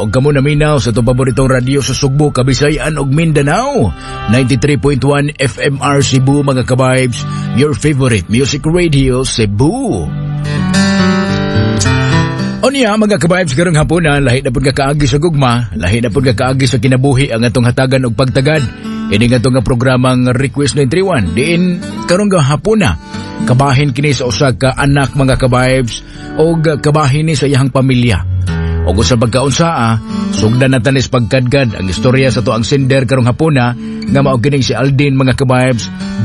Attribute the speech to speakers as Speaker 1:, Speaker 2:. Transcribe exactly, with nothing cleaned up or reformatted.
Speaker 1: o kamo naminaw sa itong paboritong radyo sa Sugbo, Kabisayan ug Mindanao. ninety-three point one F M R Cebu, mga ka-vibes, your favorite music radio Cebu. O niya, mga ka-vibes, karong hapunan, lahi na po kaagi sa gugma, lahi na po kaagi sa kinabuhi ang atong hatagan og pagtagad. Ini nga itong programang Request nine three one. Diin, karong hapuna, kabahin kini sa usa ka anak, mga ka-vibes, o kabahin ni sa iyang pamilya. O kung sa pagkaunsaa, sugdan na tanis pagkadgad ang istorya sa to ang sender karong hapuna nga mao kining si Aldin, mga ka-vibes.